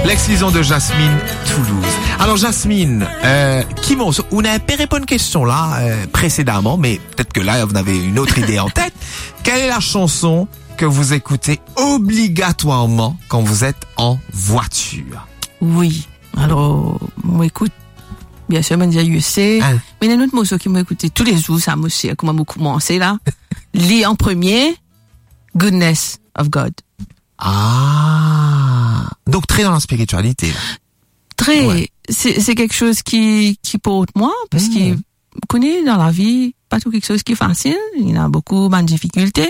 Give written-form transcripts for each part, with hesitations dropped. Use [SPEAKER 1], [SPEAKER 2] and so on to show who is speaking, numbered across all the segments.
[SPEAKER 1] L'exclusion de Jasmine Toulouse. Alors Jasmine, Kimon, on n'a pas répondu à une question là précédemment, mais peut-être que là vous avez une autre idée en tête. Quelle est la chanson que vous écoutez obligatoirement quand vous êtes en voiture?
[SPEAKER 2] Oui. Alors, moi écoute, bien sûr, moi je sais, mais il y a un autre morceau qui m'a écouté tous les jours, ça m'a aussi, comment m'a commencé là. Lis en premier, Goodness of God.
[SPEAKER 1] Ah, donc très dans la spiritualité. Là.
[SPEAKER 2] Très,
[SPEAKER 1] ouais.
[SPEAKER 2] C'est quelque chose qui porte moi, parce qu'il connaît dans la vie, pas tout quelque chose qui est facile, il y a beaucoup de difficultés.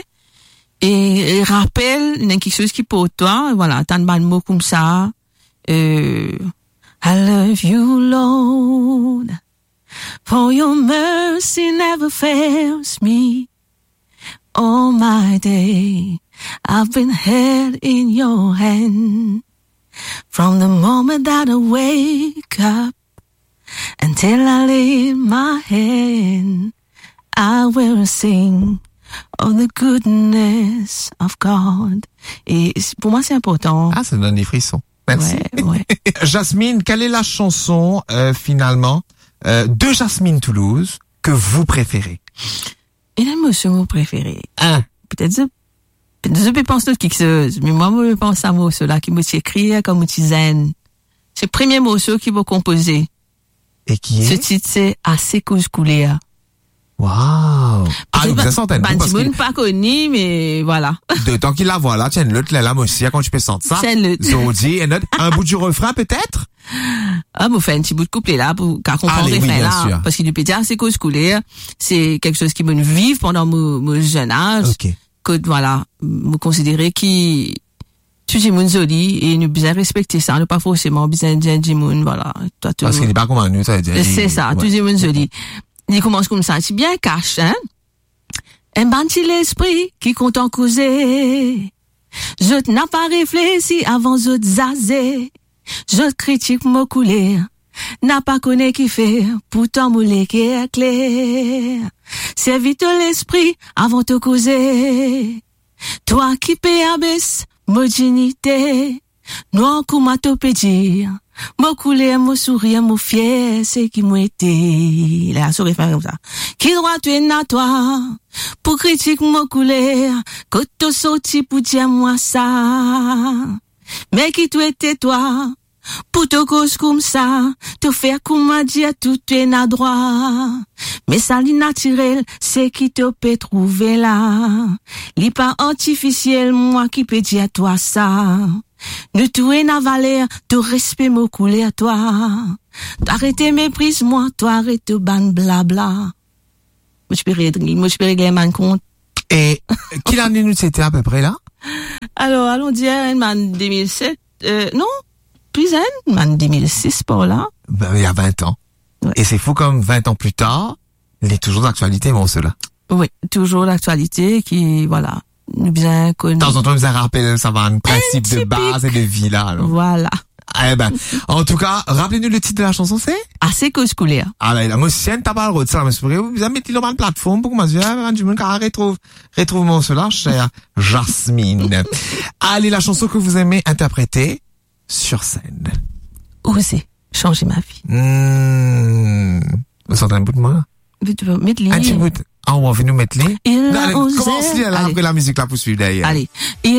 [SPEAKER 2] Et rappelle, il y a quelque chose qui porte toi, et voilà, t'as un mot comme ça, I love you, Lord, for your mercy never fails me. All my day, I've been held in your hand. From the moment that I wake up until I lay my head, I will sing of the goodness of God. Et pour moi, c'est important.
[SPEAKER 1] Ah, ça donne des frissons. Merci.
[SPEAKER 2] Ouais.
[SPEAKER 1] Jasmine, quelle est la chanson, finalement, de Jasmine Toulouse que vous préférez?
[SPEAKER 2] Il y a un morceau préféré. Peut-être je peux penser à quelque chose, mais moi, je pense à un morceau là qui m'a écrit comme un zen. C'est le premier morceau qui m'a composé.
[SPEAKER 1] Et qui est?
[SPEAKER 2] Ce titre, c'est Assez cause couler.
[SPEAKER 1] Waouh! Ah, vous êtes centaine.
[SPEAKER 2] Parce que pas connu, mais voilà.
[SPEAKER 1] De temps qu'il la voit là, tiens, l'autre, là, moi aussi, quand tu peux sentir ça. Zodi, et un bout du refrain, peut-être?
[SPEAKER 2] Ah, vous faites un petit bout de couplet là, pour qu'à comprendre le refrain là. Sûr. Parce qu'il peut dire Assez cause couler. C'est quelque chose qui me vive pendant mon jeune âge.
[SPEAKER 1] Ok.
[SPEAKER 2] Que, voilà, me considérer qui, tout le monde joli, et nous bien respecter ça, ne pas forcément bien dire du monde, voilà.
[SPEAKER 1] Parce qu'il n'est pas comme un nous, ça veut dire.
[SPEAKER 2] C'est ça, tout le monde joli. Il commence comme ça, c'est bien cash, hein. Un banti l'esprit qui compte en causer. Je n'ai pas réfléchi avant je zazer. Je critique mon couler. N'a pas connu qui fait, pourtant moulé qui est clair. C'est vite l'esprit avant de causer. Toi qui paie abaisse, mon dignité. Nous comme à te dire. Mon couler, mon sourire, mon fier, c'est qui m'a été. Là, sourire comme ça. Qui doit tu es à toi? Pour critique mon couler, que tu sorti pour dire moi ça. Mais qui tu étais toi? Pour te cause comme ça, te faire comme à dire tout est na droit. Mais ça li naturel, c'est qui te peut trouver là. Li pas artificiel, moi qui peux dire toi ça. Ne tout est na valeur, te respect me couler à toi. T'arrêter méprise moi, toi arrête ban blabla. Moi je peux régler man compte.
[SPEAKER 1] Et, quelle année nous c'était à peu près là?
[SPEAKER 2] Alors, allons dire, man 2007, non? Plus en 2006 par là.
[SPEAKER 1] Ben, il y a 20 ans. Ouais. Et c'est fou comme 20 ans plus tard, il est toujours d'actualité, mon cela.
[SPEAKER 2] Oui, toujours d'actualité qui, voilà, nous bien connu.
[SPEAKER 1] De temps en temps, nous a rappelé, ça va, un principe de base et de vie là, alors.
[SPEAKER 2] Voilà.
[SPEAKER 1] Eh ben, en tout cas, rappelez-nous le titre de la chanson, c'est?
[SPEAKER 2] Assez cause couler.
[SPEAKER 1] Ah là, la motienne, t'as pas le droit de ça, mais c'est vrai, vous avez mis le dans la plateforme pour que moi, retrouve mon cela, cher Jasmine. Allez, la chanson que vous aimez interpréter sur scène.
[SPEAKER 2] Oser changer ma vie.
[SPEAKER 1] Vous sentez un bout de moi, là?
[SPEAKER 2] Tu veux mettre les...
[SPEAKER 1] Un petit bout. Ah, on va venir nous mettre les.
[SPEAKER 2] Commence
[SPEAKER 1] après la musique, là, pour suivre d'ailleurs.
[SPEAKER 2] Allez.